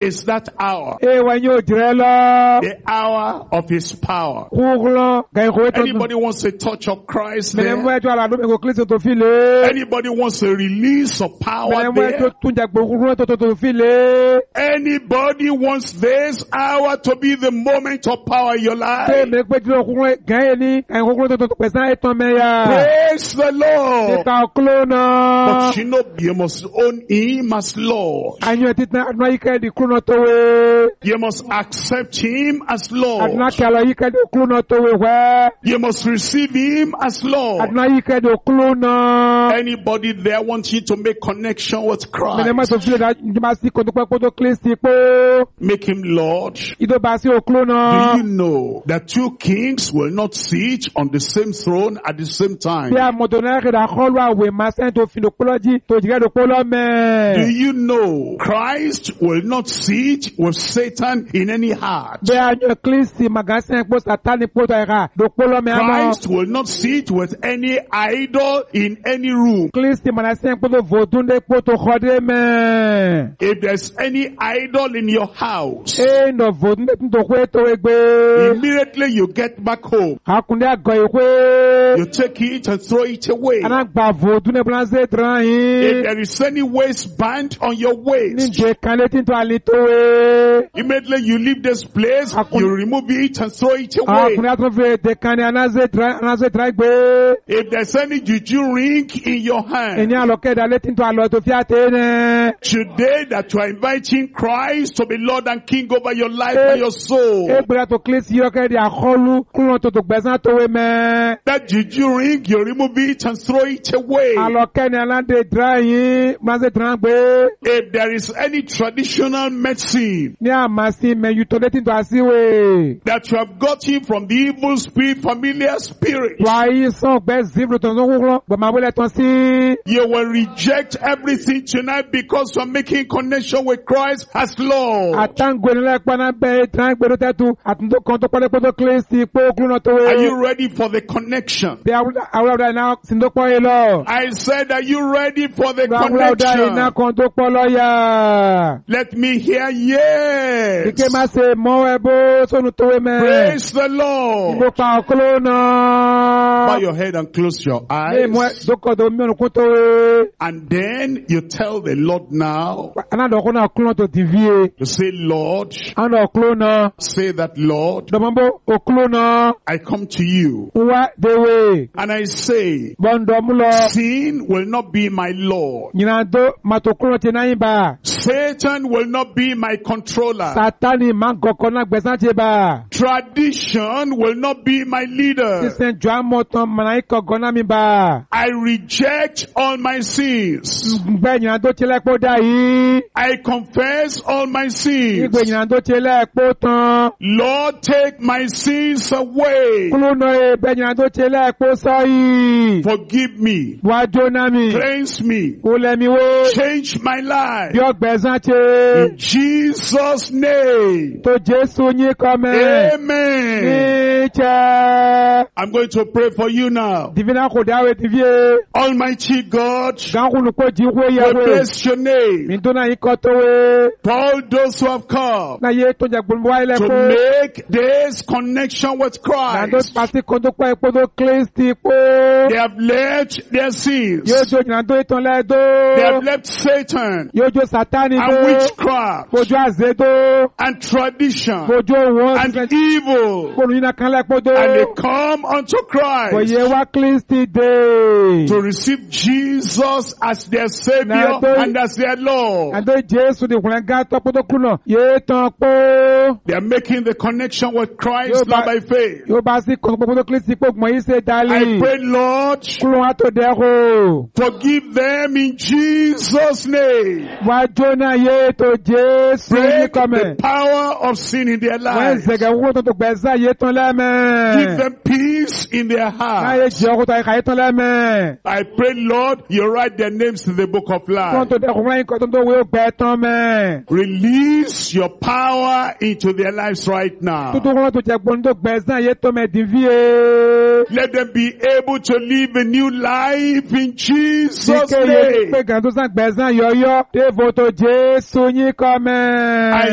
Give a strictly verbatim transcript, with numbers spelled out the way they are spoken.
is that hour. The hour of his power. Anybody wants a touch of Christ there? Anybody wants a release of power there? Anybody wants this hour to be the moment of power in your life? Praise the Lord. But you know, you must own him as Lord. You must accept him as Lord. You must receive him as Lord. Anybody there wants you to make connection with Christ? Make him Lord. Do you know that two kings will not sit on the same throne at the same time? Do you know Christ will not sit with Satan in any heart? Christ will not sit with any idol in any room. If there's any idol in your house, immediately you get back home, you take it and throw it away. If there is any waistband on your waist, immediately you leave this place, you remove it and throw it away. If there's any juju ring in your hand, today that you are inviting Christ to be Lord and King over your life and your soul, that juju ring, you remove it and throw it away. If there is any traditional medicine that you have gotten from the evil spirit, familiar spirit, you will reject everything tonight because you are making connection with Christ as Lord. Are you ready for the connection? I said, are you ready for the connection? Let me hear yes. Praise the Lord. Bow your head and close your eyes. And then you tell the Lord now. You say, Lord. Say that, Lord. I come to you. And I say, sin will not be my Lord. Satan will not be my controller. Tradition will not be my leader. I reject all my sins. I confess all my sins. Lord, take my sins away. Forgive me. Cleanse me. Change my life. In Jesus' name. Amen. I'm going to pray for you now. Almighty God, we bless your name for all those who have come to make this connection with Christ. They have left their sins. They have left Satan and witchcraft and tradition and evil, and they come unto Christ to receive Jesus as their Savior and as their Lord. They are making the connection with Christ now by faith. I pray, Lord, forgive them in Jesus' name. Break the power of sin in their lives. Give them peace in their hearts. I pray, Lord, you write their names in the book of life. Release your power into their lives right now. Let them be able to live a new life in Jesus' name. I